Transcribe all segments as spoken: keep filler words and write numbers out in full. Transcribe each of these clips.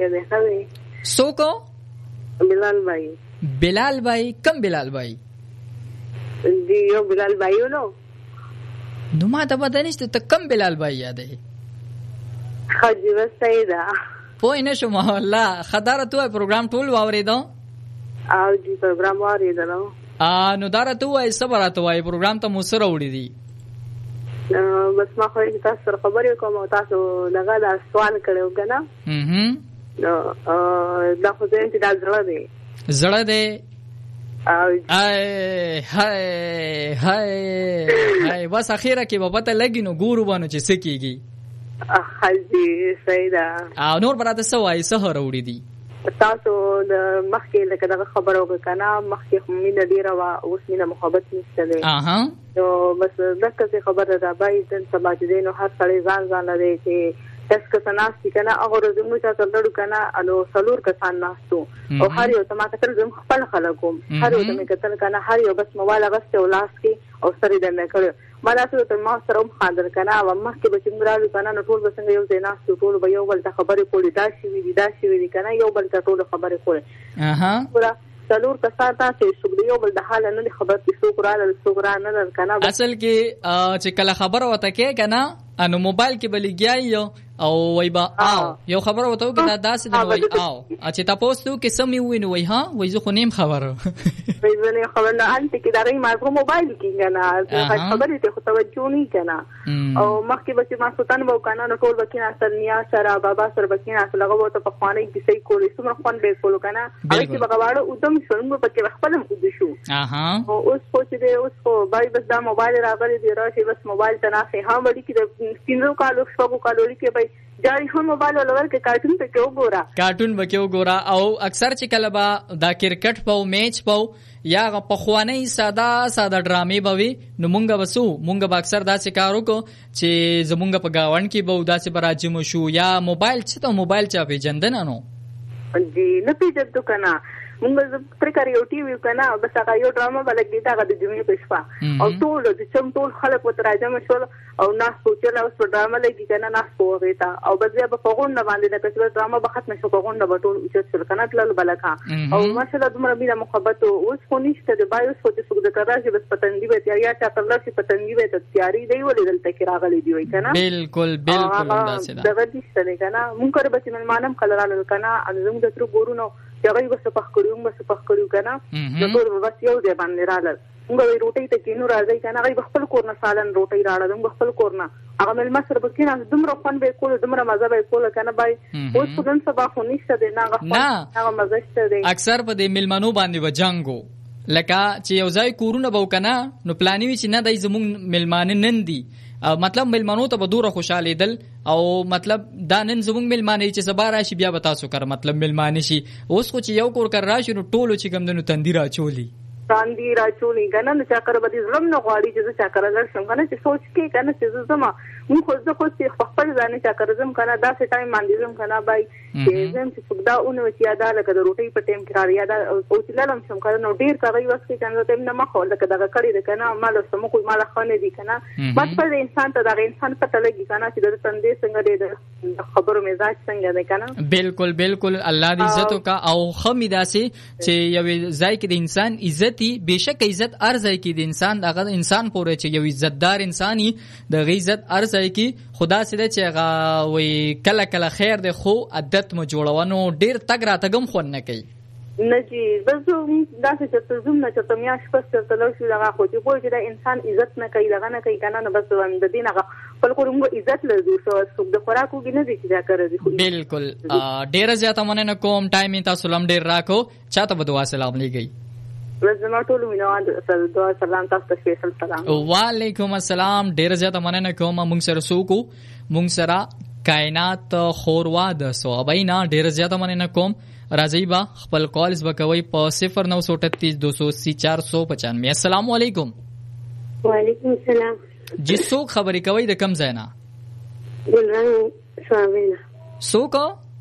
څنګه دی ښه دی؟ څوک؟ بلال بھائی. بلال بھائی کم بلال بھائی؟ جی یو بلال بھائی نو نو ما ته پته نشته ته کم بلال بھائی یادې؟ خجی بس صحیح ده پوه نه شوم والله. خداره تو پروګرام ټول واورېدو؟ او جی پروګرام واورېدلو. نو دا راته ووایي څه به راته وایي پروګرام ته مو څه راوړي دي؟ بس ما خو تاسو سره خبرې کوم او تاسو دغه دا سوال کړی و که نه نو دا خو زه چې دا زړه دی زړه دی او ای هی هی هی بس اخیره کې به پته لګي نو ګورو به نو چې څه کېږي. حاجي صحیح ده. او نور به راته څه وایي څه راوړي دي؟ تاسو د مخکې لکه دغه خبره وکړه که نه مخکې خو مینه ډېره وه اوس مینه محبت نشته دی نو بس داسې خبره ده بای نن سبا چې دی نو هر سړی ځان ځان لري چې دس کسه ناست دي که نه هغه ورځ موږ چا سره لړو که نه نو څلور کسان ناست وو او هر یو ته ما کتل زه خپل خلک وم هر یو ته مې کتل که نه هر یو بس موبایل اغوستی او لاس کې او سر یې دنده کړی ما داسې ورته ما سره هم خاندل که نه مخکې به چې موږ رالو که نه نو ټول به څنګه یو ځای ناست وو ټولو به یو بل ته خبرې کولې دا شوي دي دا شوي دي که نه یو بل ته ټولو خبرې کولې څلور کسان داسې څوک د یو بل د حاله نه دي خبر چې څوک رالل څوک رانلل که نه اصل کې چې کله خبره ورته کوې که نه نو موبایل کې به لګیا یو او وای با آو یو خبره وته کې دا داسې دی وای آو چې تاسو ته کې سمې ویني وای ها وای زه خو نیم خبره وای زه نه خبر نه انت کې دا ری ما په موبایل کې نه خبرې ته خو توجه نه کنا او مخکې به چې ما سلطان وو کنه نو ټول وکینه اصل نیا سره بابا سره وکینه اصل هغه وته په خوانې کې صحیح کولې څومره خوان به کولو کنه هغه چې بغواړو ودم شوم په کې خپل هم ود شو اها او اوس پوه دې اوس خو بای بس دا موبایل راغلی دی راشي بس موبایل ته نه ها وړي کې د سپینو کالو شپږو کالو کې به جاری هم موبایل ولور کې کارټون په کې وګورا کارټون به کې وګورا او اکثر چې کله با دا کرکټ په میچ په یا په خوانې ساده ساده ډرامې به وي نو مونږ وسو مونږ به اکثر داسې کار وکړو چې زمونږ په گاوند کې به داسې براجم شو یا موبایل چې ته موبایل چا پیژندنه نو جی نه پیژندو کنه مونږ پر کار یو ټي وی کنه بس هغه یو ډرامه بلګی دا د جمعې په شپه او ټول د چم ټول خلک وته راځم شول او ناس سوچل اوس په ډرامه لګی کنه ناس پوغې تا او بس بیا په غونډه باندې د کچې ډرامه به ختم شو په غونډه به ټول چې څل کنه تل بلکا او ماشاءالله دومره مینا محبت اوس خو نشته د بایوس خو د څوک د کراچي بس پتنګي به تیاری یا چې تل شي پتنګي به تیاری دی ولې دلته کې راغلي دی وای کنه بالکل بالکل داسې ده دغه دې څه کنه مونږ کړه به چې ملمانم کلرال کنه انزم د تر ګورونو هغه بس په خکړیو بس په خکړیو کنه نو ټول بس یو ځای باندې راغل موږ وی روټي ته کینو راځي کنه هغه خپل کور نه سالن روټي راړل موږ خپل کور نه هغه مل مصر به کینه دمر خپل به کول دمر مزه به کول کنه بای اوس په دن سبا خو نشته دی نه هغه مزه شته دی اکثر په دې ملمنو باندې و جنگو لکه چې یو ځای کورونه به کنه نو پلاني وی چې نه دای زمون ملمانه نن دي مطلب ملمنو ته به دوره خوشاله دل او مطلب دا نن زمون ملمانه چې سبا راشي بیا به تاسو کر مطلب ملمانه شي اوس خو چې یو کور کر راشي نو ټولو چې کم دنو تندیرا چولی تاندی را چولی کنه نو چا کر به زړم نه غواړي چې چا کر لرشم کنه چې سوچ کې کنه چې زما مون خو زه خو چې خپل ځان چا کر زم کنه دا سه ټایم باندې زم کنه بای چې زم چې فقدا اون و چې ادا لکه د روټي په ټیم کې راړي ادا او چې لالم شم کنه نو ډیر کوي وخت کې کنه ته نه مخ لکه دغه کړي د کنه مال سم کوی مال خانه دي کنه بس پر انسان ته دغه انسان پته لګي کنه چې د تندې څنګه دی خبرو مزاج څنګه دی کنه بالکل بالکل الله دې عزت کا او خمی داسي چې یو ځای کې د انسان عزت بیشک عزت ارزای کی د انسان دغه انسان پورې چې یو عزتدار انساني د عزت ارزای کی خدا سره چې هغه وی کله کله خیر د خو عادت مو جوړونو ډیر تګ را تګم خو نه کوي نه جی بس داسې چې زوم نه چې میاش پس ته لو شو دغه خو چې وایي چې د انسان عزت نه کوي دغه نه کوي کنه نو بس د دین هغه خپل کومه عزت لري شو څوک د خوراکو کې نه دي چې دا کوي بالکل ډیر زیاته مننه کوم ټایم تاسو لم ډیر راکو چاته به دعا سلام لګي زما ټول مینوال دعا سلام تاسو ته سپیشل سلام وعلیکم السلام ډیر زیاته مننه کوم مونږ سره سوکو مونږ سره کائنات خوروا د صوابینا ډیر زیاته مننه کوم راځي با خپل کالز وکوي په صفر نو سو تینتیس دو سو اسی چار سو پچانوے السلام علیکم وعلیکم السلام جی څوک خبرې کوي د کم ځای نه ګلرنګ سواوینا څوک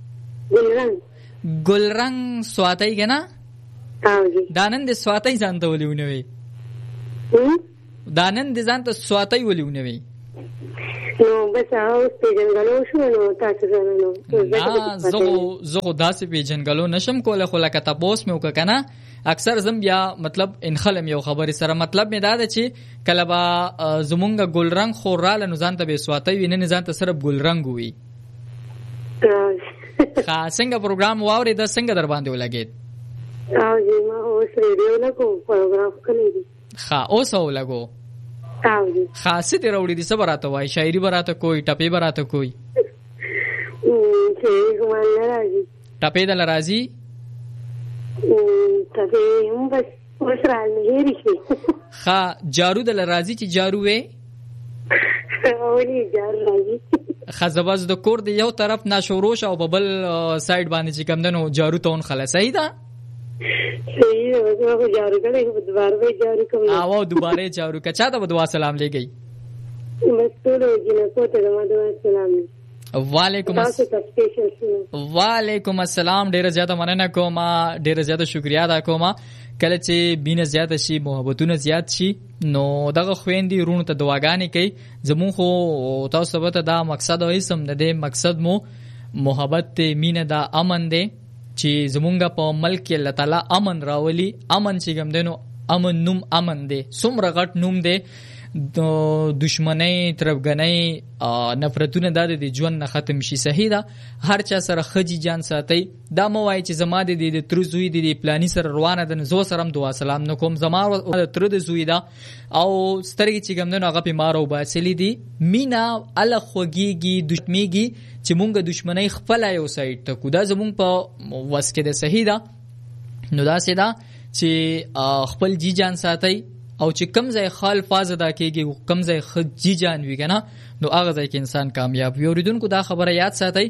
ګلرنګ ګلرنګ سواتای کنه دانند سواتای ځان ته ولېونه وي دانند ځان ته سواتای ولېونه وي نو بس اوس پیژنګلو شو نو تاسو سره نو نه زه زه داسې پیژنګلو نشم کوله خو لکه تاسو مې وک کنه اکثر زم بیا مطلب ان خلم یو خبرې سره مطلب مې دا ده چې کله با زمونږ ګلرنګ خوراله نو ځان ته به سواتي ویني نه ځان ته صرف ګلرنګ وي ها څنګه پروګرام واوري دا څنګه در باندې ولګید او جی ما اوس ریډیو لګو پروګرام کړی ها اوس او لګو او جی خاصه دې وروړي دي صبراته وای شاعري براته کوئی ټپي براته کوئی چې کومه راځي ټپي دل راځي ټپي هم بس اوس راځي ها جارو دل راځي چې جارو وې اوري جارو راځي خزباز د کور دی یو طرف ناشوروش او ببل سایډ باندې چې کم دنو جارو تون خلاص صحیح ده صحیح ده او جارو کړي دوباره به جارو کوم او دوباره جارو کچا ته دعا سلام لګي بس ټول جنہ کو ته دعا سلام وعلیکم السلام وعلیکم السلام ډیر زیاته مننه کوم ډیر زیاته شکریا ادا کوم کله چې بینه زیاته شي محبتونه زیات شي نو دغه خويندې رونو ته دعاګانې کوي زمون خو تاسو به دا مقصد او اسم نه دی مقصد مو محبت مینه دا امن دی چې زمونږ په ملک الله تعالی امن راولي امن چې کوم دینو امن نوم امن دی څومره غټ نوم دی دشمنی تربګنی نفرتونه د دې ژوند نه ختم شي صحیح ده هر چا سره خجی جان ساتي دا مو وای چې زما د دې تر زوی د پلاني سره روانه د زو سره دعا سلام نکوم زما تر د زوی دا او سترګې چې ګمنه هغه په مارو باسلی دي مینا ال خوګيږي دشمنيږي چې مونږ دشمنی خپل یو سایت ته کو دا زمونږ په واسکه ده صحیح ده نو دا سیدا چې خپل جی جان ساتي او چې کم ځای خال فاز ادا کیږي کم ځای خجی جان وی کنه نو هغه ځای کې انسان کامیاب وي اوریدونکو دا خبره یاد ساتي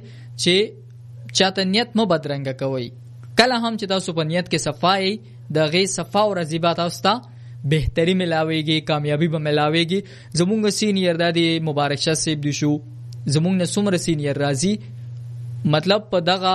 چې چاته نیت مو بدرنګ کوي کله هم چې تاسو په نیت کې صفای د غي صفا او رضیبات اوستا بهتري ملاويږي کامیابی به ملاويږي زمونږ سینیئر دادی مبارک شاه سیب دي شو زمونږ نه څومره سینیئر راځي مطلب په دغه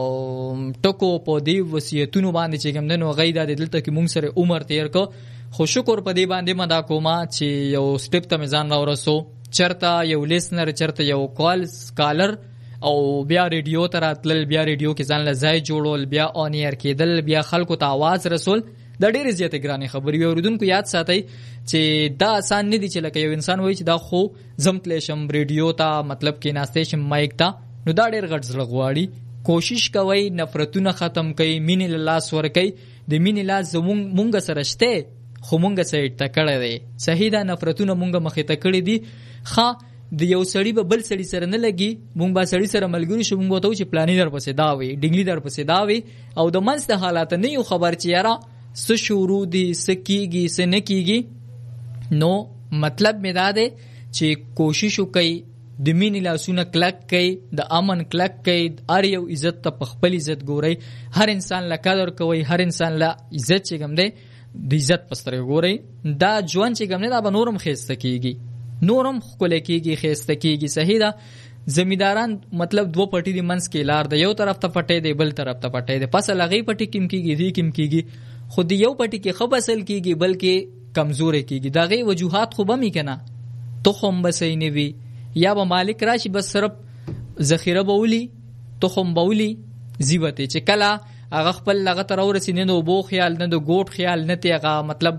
ټکو په دی وصیتونو باندې چې کوم دنو غي د دلته کې مونږ سره عمر تیر کو خو شکر په دې باندې مدا کومه چې یو سټیپ ته میزان راورسو چرته یو لیسنر چرته یو کال سکالر او بیا ریډیو ته راتل بیا ریډیو کې ځان لزای جوړول بیا اون ایر کېدل بیا خلکو ته आवाज رسول د ډېر زیاتې ګرانې خبرې اوریدونکو یاد ساتي چې دا آسان نه دي چې لکه یو انسان وایي چې دا خو زمتلشم ریډیو ته مطلب کې ناشته شم مایک ته نو دا ډېر غټ زړه غواړي کوشش کوي نفرتونه ختم کوي مینې الله سور کوي د مینې الله زمونږ مونږ سره شته خو مونږ سره ټکړه دی صحیح دا نفرتونه مونږ مخې ته کړې دي ښا د یو سړی به بل سړی سره نه لګي مونږ به سړی سره ملګری شو مونږ ته چې پلاني در پسې دا وي ډنګلی در پسې دا وي او د منځ د حالات نه یو خبر چې یاره څه شروع دي څه کیږي څه نه کیږي نو مطلب مې دا دی چې کوشش وکړي د مینې لاسونه کلک کړي د امن کلک کړي هر یو عزت ته په خپل عزت ګوري هر انسان له قدر کوي هر انسان له عزت چې کوم دی د عزت پستر ګوري دا ژوند چې کوم نه دا به نورم خېسته کیږي نورم خپل کیږي خېسته کیږي صحیح ده زمیداران مطلب دو پټي د منس کې لار د یو طرف ته پټي دی بل طرف ته پټي دی پس لغې پټي کیم کیږي دی کیم کیږي خود یو پټي کې خو بسل کیږي بلکې کمزوري کیږي دا غي وجوهات خو به می کنه تو خو بسې نه وی یا به مالک راشي بس صرف ذخیره بولی تو خو بولی زیبته چې کلا هغه خپل لغه تر ورسې نه نو بو خیال نه د ګوټ خیال نه تیغه مطلب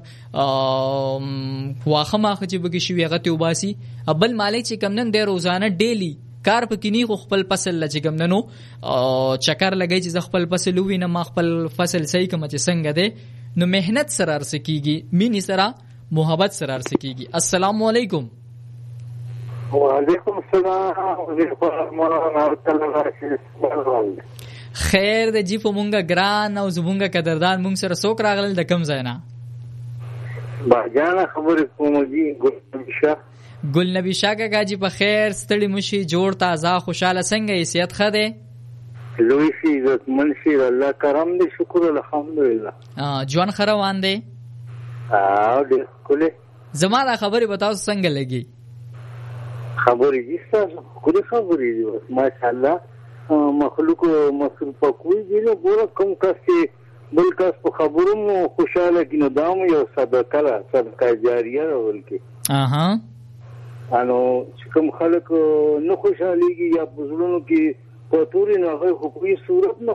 واخه ماخه چې بګی شي هغه ته وباسي ابل مالک چې کم نن د روزانه ډیلی کار پکې نه خپل فصل لږ کم ننو چکر لګی چې خپل فصل وینه ما خپل فصل صحیح کوم چې څنګه ده نو مهنت سره ارسکیږي مینی سره محبت سره ارسکیږي السلام علیکم وعلیکم السلام خیر د جی په مونږه ګران او زمونږه قدردان مونږ سره څوک راغل د کم ځای نه با جانا خبرې کوم دي ګل نبی شاه ګل نبی شاه کا جی په خیر ستړي مشي جوړ تازه خوشاله څنګه حیثیت خده لوی شي عزت منشي الله کرم دې شکر الحمدلله ا ځوان خروان دي ا دې کوله زما دا خبرې بتاو څنګه لګي خبرې دي څه کوله خبرې دي ماشاءالله مخلوق مصروف کوي دي نو ګوره کوم کس چې بل کس په خبرو خوشاله کینو دام یو صدقه صدقه جاریه ورکي اها انو چې کوم خلک نه خوشاليږي یا بزرګونو کې په توري نه هغه خو په صورت نه